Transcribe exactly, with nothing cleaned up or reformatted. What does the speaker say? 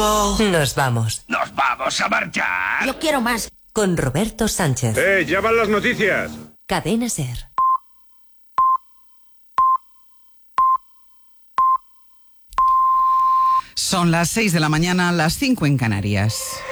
Nos vamos. ¿Nos vamos a marchar? Yo quiero más. Con Roberto Sánchez. ¡Eh, ya van las noticias! Cadena SER. Son las seis de la mañana, las cinco en Canarias.